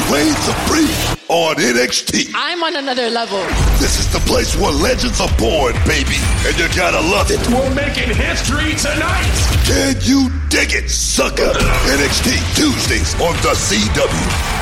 reign supreme on NXT. I'm on another level. This is the place where legends are born, baby. And you gotta love it. We're making history tonight. Can you dig it, sucker? NXT Tuesdays on the CW.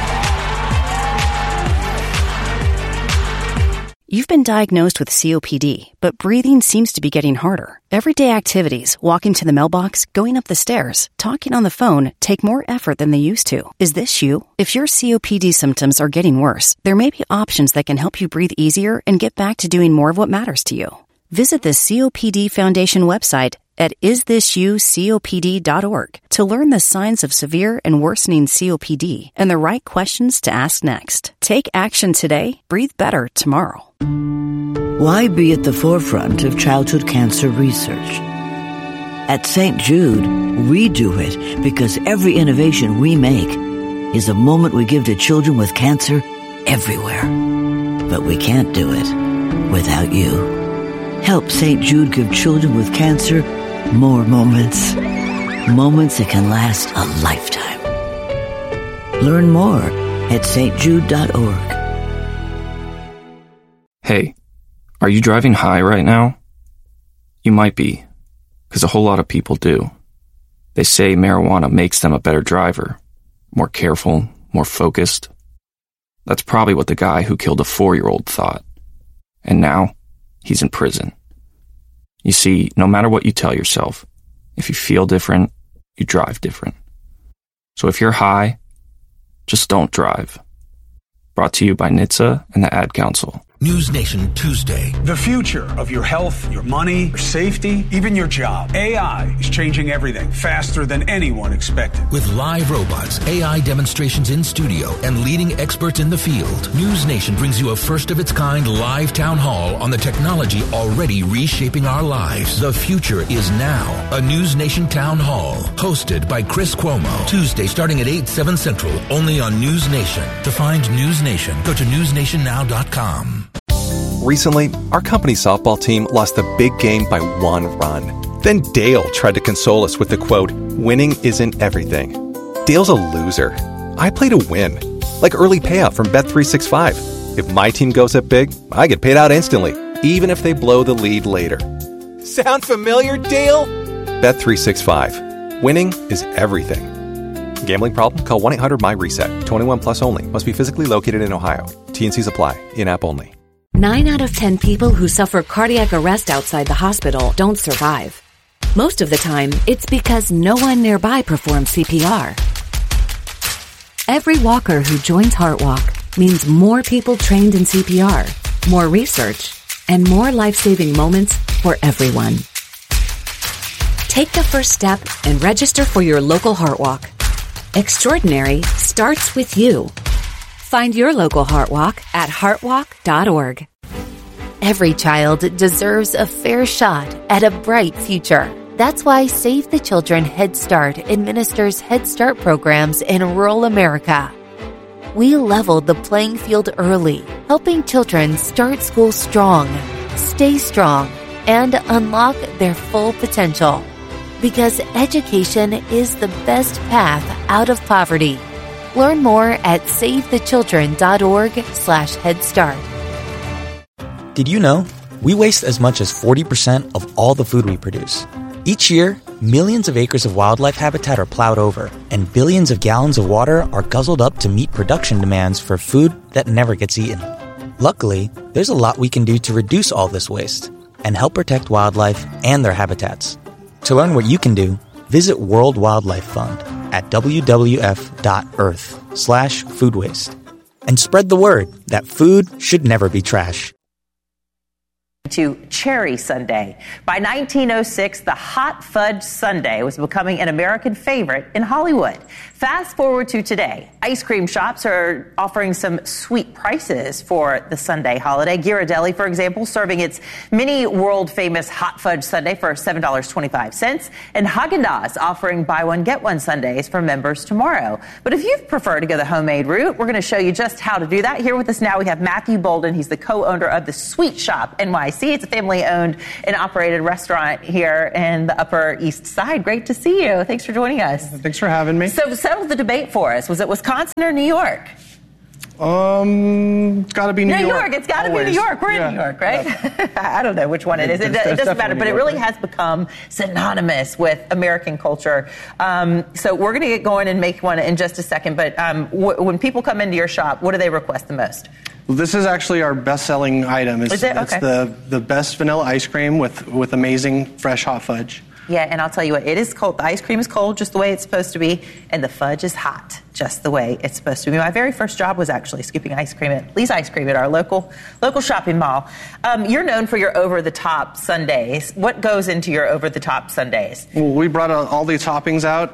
You've been diagnosed with COPD, but breathing seems to be getting harder. Everyday activities, walking to the mailbox, going up the stairs, talking on the phone, take more effort than they used to. Is this you? If your COPD symptoms are getting worse, there may be options that can help you breathe easier and get back to doing more of what matters to you. Visit the COPD Foundation website at isthisyoucopd.org to learn the signs of severe and worsening COPD and the right questions to ask next. Take action today. Breathe better tomorrow. Why be at the forefront of childhood cancer research? At St. Jude, we do it because every innovation we make is a moment we give to children with cancer everywhere. But we can't do it without you. Help St. Jude give children with cancer more moments. Moments that can last a lifetime. Learn more at stjude.org. Hey, are you driving high right now? You might be, because a whole lot of people do. They say marijuana makes them a better driver, more careful, more focused. That's probably what the guy who killed a 4-year-old thought. And now, he's in prison. You see, no matter what you tell yourself, if you feel different, you drive different. So if you're high, just don't drive. Brought to you by NHTSA and the Ad Council. News Nation Tuesday. The future of your health, your money, your safety, even your job. AI is changing everything faster than anyone expected. With live robots, AI demonstrations in studio, and leading experts in the field, News Nation brings you a first-of-its-kind live town hall on the technology already reshaping our lives. The future is now. A News Nation town hall, hosted by Chris Cuomo. Tuesday starting at 8, 7 Central, only on News Nation. To find News Nation, go to newsnationnow.com. Recently, our company's softball team lost the big game by 1 run. Then Dale tried to console us with the quote, "Winning isn't everything." Dale's a loser. I play to win. Like early payout from Bet365. If my team goes up big, I get paid out instantly, even if they blow the lead later. Sound familiar, Dale? Bet365. Winning is everything. Gambling problem? Call 1-800-MY-RESET. 21 plus only. Must be physically located in Ohio. T&Cs apply. In-app only. 9 out of 10 people who suffer cardiac arrest outside the hospital don't survive. Most of the time, it's because no one nearby performs CPR. Every walker who joins HeartWalk means more people trained in CPR, more research, and more life-saving moments for everyone. Take the first step and register for your local HeartWalk. Extraordinary starts with you. Find your local HeartWalk at heartwalk.org. Every child deserves a fair shot at a bright future. That's why Save the Children Head Start administers Head Start programs in rural America. We leveled the playing field early, helping children start school strong, stay strong, and unlock their full potential. Because education is the best path out of poverty. Learn more at savethechildren.org/Head Start. Did you know we waste as much as 40% of all the food we produce? Each year, millions of acres of wildlife habitat are plowed over, and billions of gallons of water are guzzled up to meet production demands for food that never gets eaten. Luckily, there's a lot we can do to reduce all this waste and help protect wildlife and their habitats. To learn what you can do, visit World Wildlife Fund at wwf.earth/food waste. And spread the word that food should never be trash. To Cherry Sundae. By 1906, the hot fudge sundae was becoming an American favorite in Hollywood. Fast forward to today, ice cream shops are offering some sweet prices for the sundae holiday. Ghirardelli, for example, serving its mini world-famous hot fudge sundae for $7.25, and Haagen-Dazs offering buy one, get one sundaes for members tomorrow. But if you prefer to go the homemade route, we're going to show you just how to do that. Here with us now, we have Matthew Bolden. He's the co-owner of the Sweet Shop NYC. see. It's a family-owned and operated restaurant here in the Upper East Side. Great to see you. Thanks for joining us. Thanks for having me. So settle the debate for us. Was it Wisconsin or New York? It's got to be New York. New York. It's got to be New York. We're in New York, right? Yeah. I don't know which one it is. It doesn't matter, but it really has become synonymous with American culture. So we're going to get going and make one in just a second. But when people come into your shop, what do they request the most? Well, this is actually our best-selling item. Is it? Okay. It's the best vanilla ice cream with amazing fresh hot fudge. Yeah, and I'll tell you what, it is cold. The ice cream is cold just the way it's supposed to be, and the fudge is hot just the way it's supposed to be. My very first job was actually scooping ice cream at Lee's Ice Cream at our local shopping mall. You're known for your over-the-top sundaes. What goes into your over-the-top sundaes? Well, we brought all these toppings out.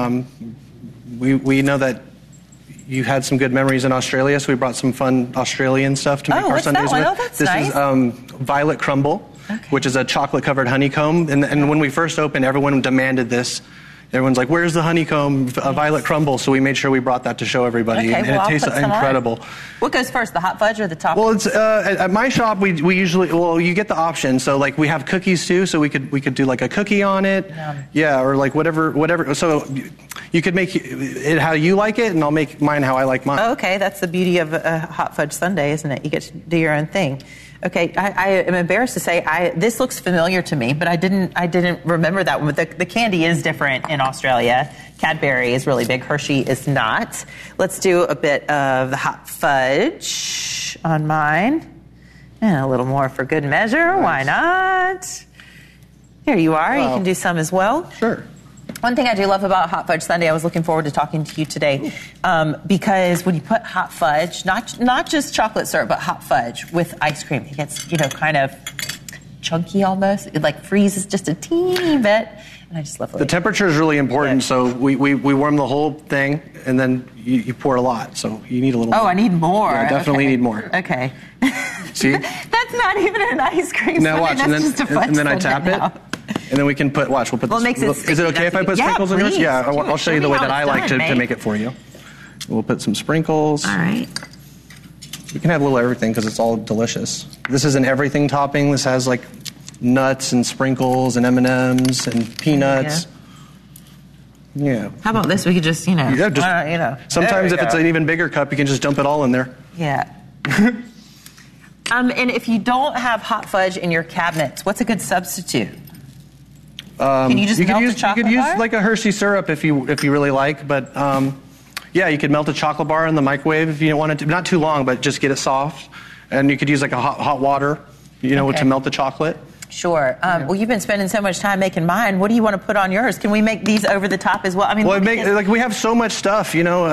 We know that you had some good memories in Australia, so we brought some fun Australian stuff to make our sundaes with. Oh, that's this nice. Is Violet Crumble. Okay. Which is a chocolate-covered honeycomb. And when we first opened, everyone demanded this. Everyone's like, where's the honeycomb, Violet Crumble? So we made sure we brought that to show everybody. Okay, and it tastes incredible. What goes first, the hot fudge or the topping? Well, it's at my shop, we usually, you get the option. So, like, we have cookies, too, so we could do, like, a cookie on it. Yeah, or, like, whatever. So you could make it how you like it, and I'll make mine how I like mine. Oh, okay, that's the beauty of a hot fudge sundae, isn't it? You get to do your own thing. Okay, I am embarrassed to say this looks familiar to me, but I didn't remember that one. But the candy is different in Australia. Cadbury is really big. Hershey is not. Let's do a bit of the hot fudge on mine, and a little more for good measure. Nice. Why not? Here you are. Wow. You can do some as well. Sure. One thing I do love about Hot Fudge Sundae, I was looking forward to talking to you today, because when you put hot fudge, not just chocolate syrup, but hot fudge with ice cream, it gets, kind of chunky almost. It like freezes just a teeny bit, and I just love it. The temperature is really important, so we warm the whole thing, and then you pour a lot, so you need a little more. Oh, I need more. Yeah, I definitely need more. Okay. See? That's not even an ice cream. Now watch, and then I tap it. And then we can we'll put is it okay if I put sprinkles in yours? Yeah, I'll show you the way that I like to make it for you. We'll put some sprinkles. All right. We can have a little everything because it's all delicious. This is an everything topping. This has like nuts and sprinkles and M&Ms and peanuts. Yeah. How about this? We could just, Sometimes if it's an even bigger cup, you can just dump it all in there. Yeah. And if you don't have hot fudge in your cabinets, what's a good substitute? Can you just melt a chocolate bar? You could use like a Hershey syrup if you really like, but you could melt a chocolate bar in the microwave if you want it to. Not too long, but just get it soft. And you could use like a hot water, to melt the chocolate. Sure. Well, you've been spending so much time making mine. What do you want to put on yours? Can we make these over the top as well? I mean, we have so much stuff,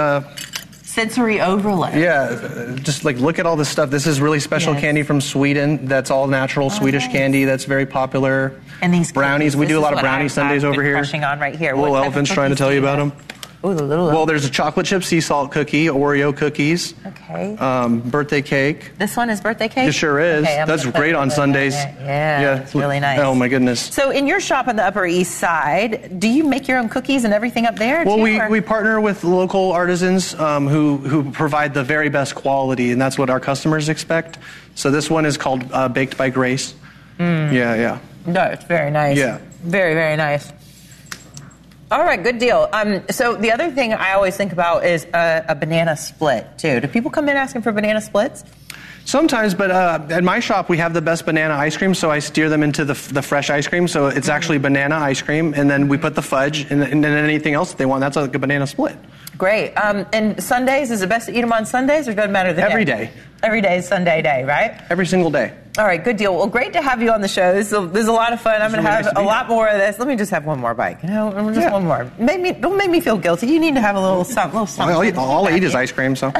sensory overload. Yeah, just like look at all this stuff. This is really special candy from Sweden. That's all natural Swedish candy. That's very popular. And these brownies, we do a lot of brownie sundaes over here. Crushing on right here. Little Elephant's trying to tell you about them. Ooh, the little. Well, there's a chocolate chip sea salt cookie, Oreo cookies. Okay. Birthday cake. This one is birthday cake? It sure is. Okay, that's great on Sundays. Yeah, it's really nice. Oh my goodness. So in your shop on the Upper East Side, do you make your own cookies and everything up there? Well, we partner with local artisans who provide the very best quality, and that's what our customers expect. So this one is called Baked by Grace. Yeah. No, it's very nice. Yeah. Very, very nice. All right, good deal. So the other thing I always think about is a banana split, too. Do people come in asking for banana splits? Sometimes, but at my shop, we have the best banana ice cream, so I steer them into the fresh ice cream. So it's actually banana ice cream, and then we put the fudge, and then anything else that they want. That's like a banana split. Great. And Sundays, is it best to eat them on Sundays, or doesn't matter the day? Every day. Every day is Sunday day, right? Every single day. All right, good deal. Well, great to have you on the show. This is a lot of fun. I'm going to have a lot more of this. Let me just have one more bite. One more. Don't make me feel guilty. You need to have a little something. All I eat is ice cream, so.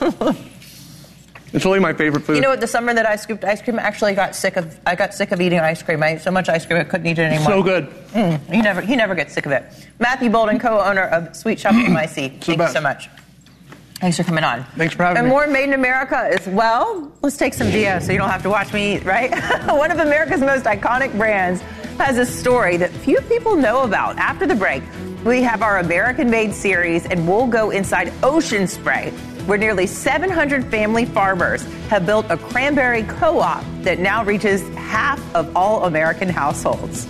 It's really my favorite food. You know what? The summer that I scooped ice cream, I actually got sick of eating ice cream. I ate so much ice cream I couldn't eat it anymore. So good. He never gets sick of it. Matthew Bolden, co-owner of Sweet Shop MIC. Thank you so much. Thanks for coming on. Thanks for having me. And more Made in America as well. Let's take some Dio so you don't have to watch me eat, right? One of America's most iconic brands has a story that few people know about. After the break, we have our American Made series, and we'll go inside Ocean Spray, where nearly 700 family farmers have built a cranberry co-op that now reaches half of all American households.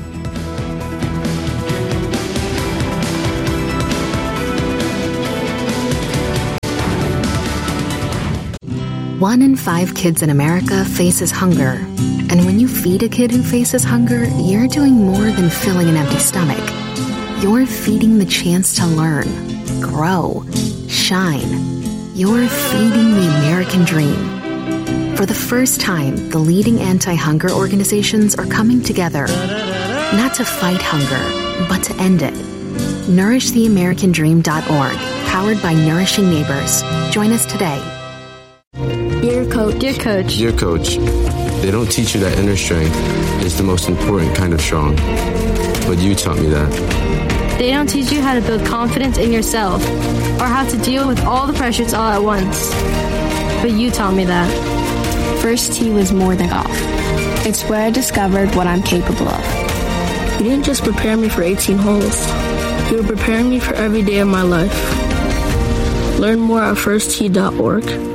One in 5 kids in America faces hunger. And when you feed a kid who faces hunger, you're doing more than filling an empty stomach. You're feeding the chance to learn, grow, shine. You're feeding the American dream. For the first time, the leading anti-hunger organizations are coming together, not to fight hunger, but to end it. NourishTheAmericanDream.org, powered by Nourishing Neighbors. Join us today. Dear Coach. Dear Coach. Dear Coach, they don't teach you that inner strength is the most important kind of strong. But you taught me that. They don't teach you how to build confidence in yourself or how to deal with all the pressures all at once. But you taught me that. First tee was more than golf. It's where I discovered what I'm capable of. You didn't just prepare me for 18 holes. You were preparing me for every day of my life. Learn more at firsttee.org.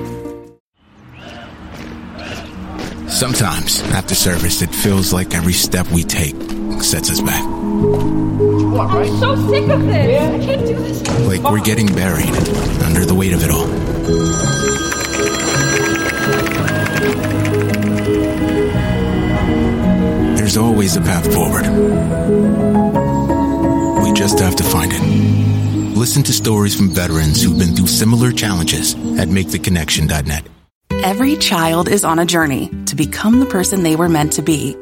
Sometimes, after service, it feels like every step we take sets us back. I'm so sick of this. I can't do this. Like we're getting buried under the weight of it all. There's always a path forward. We just have to find it. Listen to stories from veterans who've been through similar challenges at MakeTheConnection.net. Every child is on a journey to become the person they were meant to be.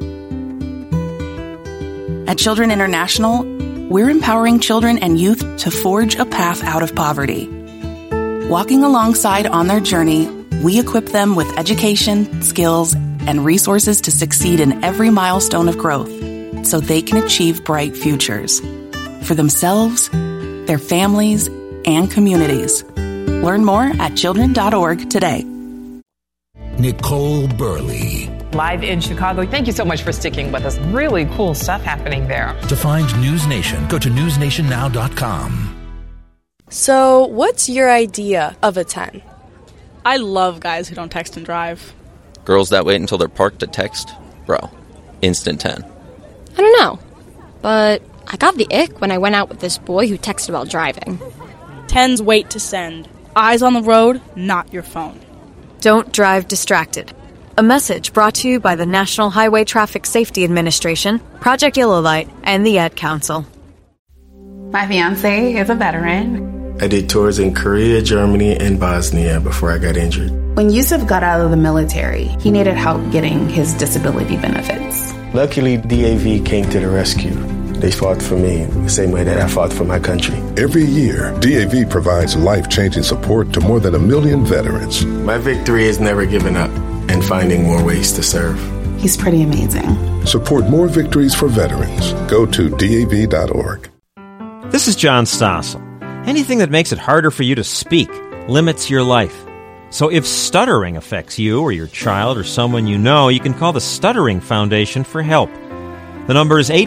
At Children International, we're empowering children and youth to forge a path out of poverty. Walking alongside on their journey, we equip them with education, skills, and resources to succeed in every milestone of growth so they can achieve bright futures for themselves, their families, and communities. Learn more at children.org today. Nicole Burley. Live in Chicago. Thank you so much for sticking with us. Really cool stuff happening there. To find News Nation, go to newsnationnow.com. So, what's your idea of a 10? I love guys who don't text and drive. Girls that wait until they're parked to text? Bro, instant 10. I don't know, but I got the ick when I went out with this boy who texted while driving. 10s wait to send. Eyes on the road, not your phone. Don't drive distracted. A message brought to you by the National Highway Traffic Safety Administration, Project Yellow Light, and the Ad Council. My fiancé is a veteran. I did tours in Korea, Germany, and Bosnia before I got injured. When Yusuf got out of the military, he needed help getting his disability benefits. Luckily, DAV came to the rescue. They fought for me the same way that I fought for my country. Every year, DAV provides life-changing support to more than 1 million veterans. My victory is never giving up and finding more ways to serve. He's pretty amazing. Support more victories for veterans. Go to DAV.org. This is John Stossel. Anything that makes it harder for you to speak limits your life. So if stuttering affects you or your child or someone you know, you can call the Stuttering Foundation for help. The number is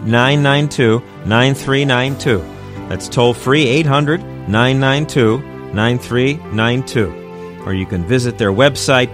800-992-9392. That's toll-free 800-992-9392. Or you can visit their website,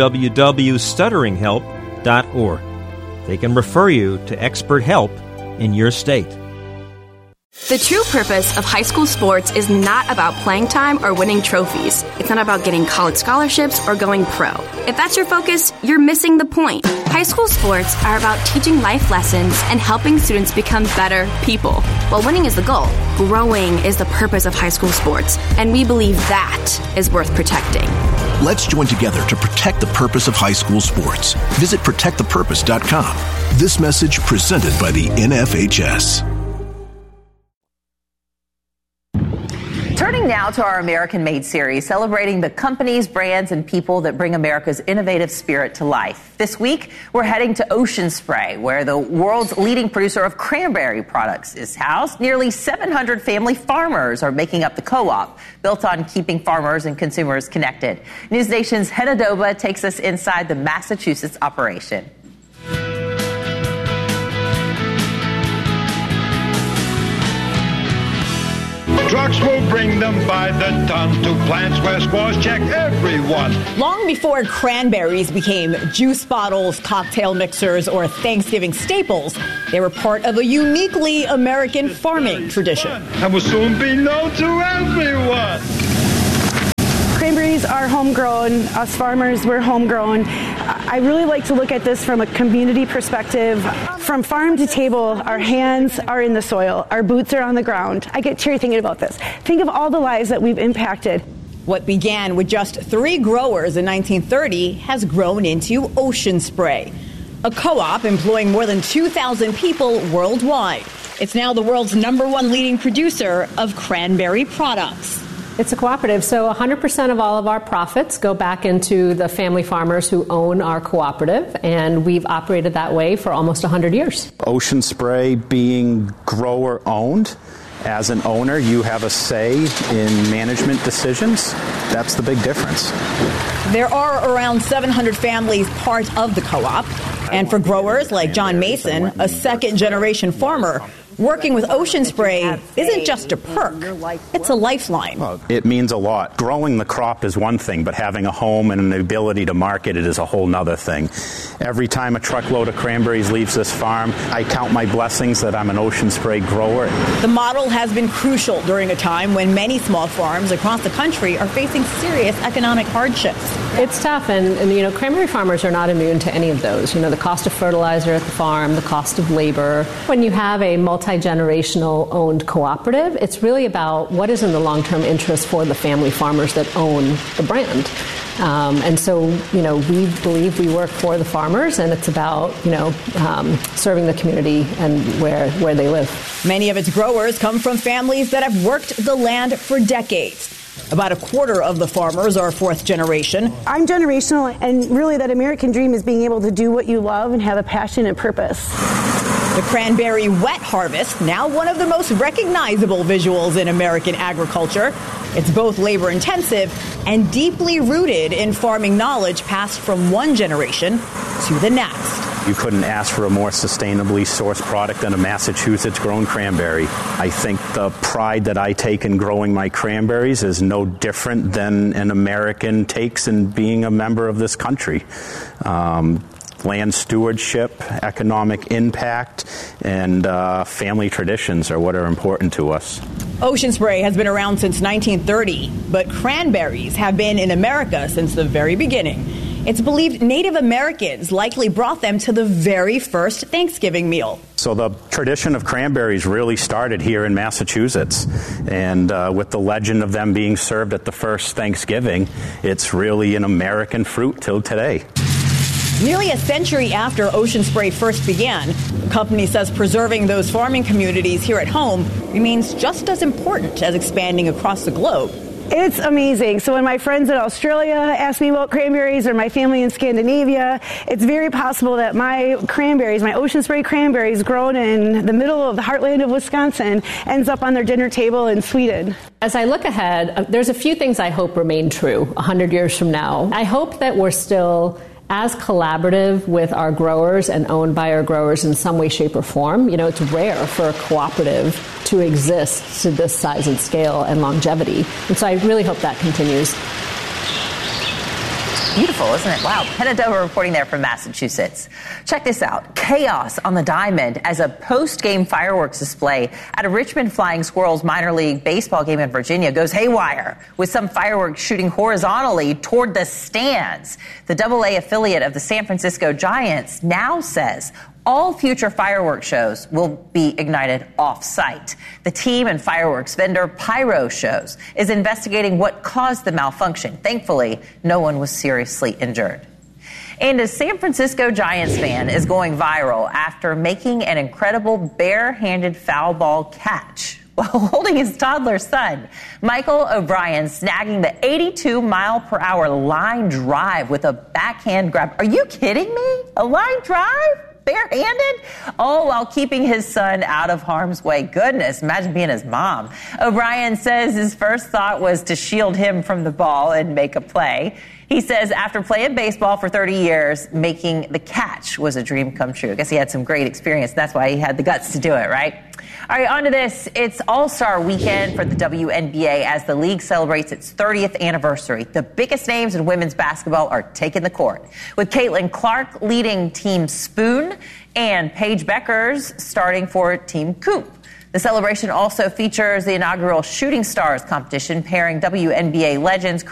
www.stutteringhelp.org. They can refer you to expert help in your state. The true purpose of high school sports is not about playing time or winning trophies. It's not about getting college scholarships or going pro. If that's your focus, you're missing the point. High school sports are about teaching life lessons and helping students become better people. While winning is the goal, growing is the purpose of high school sports, and we believe that is worth protecting. Let's join together to protect the purpose of high school sports. Visit protectthepurpose.com. This message presented by the NFHS. Turning now to our American Made series, celebrating the companies, brands, and people that bring America's innovative spirit to life. This week, we're heading to Ocean Spray, where the world's leading producer of cranberry products is housed. Nearly 700 family farmers are making up the co-op, built on keeping farmers and consumers connected. News Nation's Henna Doba takes us inside the Massachusetts operation. trucks will bring them by the ton to plants where squaws check everyone. Long before cranberries became juice bottles, cocktail mixers, or Thanksgiving staples, they were part of a uniquely American farming tradition. And will soon be known to everyone. Cranberries are homegrown. Us farmers, we're homegrown. I really like to look at this from a community perspective. From farm to table, our hands are in the soil. Our boots are on the ground. I get teary thinking about this. Think of all the lives that we've impacted. What began with just 3 growers in 1930 has grown into Ocean Spray, a co-op employing more than 2,000 people worldwide. It's now the world's #1 leading producer of cranberry products. It's a cooperative, so 100% of all of our profits go back into the family farmers who own our cooperative, and we've operated that way for almost 100 years. Ocean Spray being grower-owned, as an owner, you have a say in management decisions. That's the big difference. There are around 700 families part of the co-op, and for growers like John Mason, a second-generation farmer, working with Ocean Spray isn't just a perk, it's a lifeline. It means a lot. Growing the crop is one thing, but having a home and the ability to market it is a whole nother thing. Every time a truckload of cranberries leaves this farm, I count my blessings that I'm an Ocean Spray grower. The model has been crucial during a time when many small farms across the country are facing serious economic hardships. It's tough, and cranberry farmers are not immune to any of those. The cost of fertilizer at the farm, the cost of labor. When you have a multi-generational owned cooperative, it's really about what is in the long-term interest for the family farmers that own the brand. And so, we believe we work for the farmers, and it's about, serving the community and where they live. Many of its growers come from families that have worked the land for decades. About a quarter of the farmers are fourth generation. I'm generational, and really that American dream is being able to do what you love and have a passion and purpose. The cranberry wet harvest, now one of the most recognizable visuals in American agriculture. It's both labor intensive and deeply rooted in farming knowledge passed from one generation to the next. You couldn't ask for a more sustainably sourced product than a Massachusetts-grown cranberry. I think the pride that I take in growing my cranberries is no different than an American takes in being a member of this country. Land stewardship, economic impact, and family traditions are what are important to us. Ocean Spray has been around since 1930, but cranberries have been in America since the very beginning. It's believed Native Americans likely brought them to the very first Thanksgiving meal. So the tradition of cranberries really started here in Massachusetts, and with the legend of them being served at the first Thanksgiving, it's really an American fruit till today. Nearly a century after Ocean Spray first began, the company says preserving those farming communities here at home remains just as important as expanding across the globe. It's amazing. So when my friends in Australia ask me about cranberries, or my family in Scandinavia, it's very possible that my cranberries, my Ocean Spray cranberries grown in the middle of the heartland of Wisconsin, ends up on their dinner table in Sweden. As I look ahead, there's a few things I hope remain true 100 years from now. I hope that we're still as collaborative with our growers and owned by our growers in some way, shape, or form. It's rare for a cooperative to exist to this size and scale and longevity. And so I really hope that continues. Beautiful, isn't it? Wow. Hannah Dover reporting there from Massachusetts. Check this out. Chaos on the diamond as a post-game fireworks display at a Richmond Flying Squirrels minor league baseball game in Virginia goes haywire, with some fireworks shooting horizontally toward the stands. The AA affiliate of the San Francisco Giants now says all future fireworks shows will be ignited off-site. The team and fireworks vendor Pyro Shows is investigating what caused the malfunction. Thankfully, no one was seriously injured. And a San Francisco Giants fan is going viral after making an incredible bare-handed foul ball catch while holding his toddler son. Michael O'Brien snagging the 82-mile-per-hour line drive with a backhand grab. Are you kidding me? A line drive? Barehanded? All while keeping his son out of harm's way. Goodness, imagine being his mom. O'Brien says his first thought was to shield him from the ball and make a play. He says after playing baseball for 30 years, making the catch was a dream come true. I guess he had some great experience. That's why he had the guts to do it, right? All right, on to this. It's All-Star Weekend for the WNBA as the league celebrates its 30th anniversary. The biggest names in women's basketball are taking the court, with Caitlin Clark leading Team Spoon and Paige Beckers starting for Team Coop. The celebration also features the inaugural Shooting Stars competition pairing WNBA legends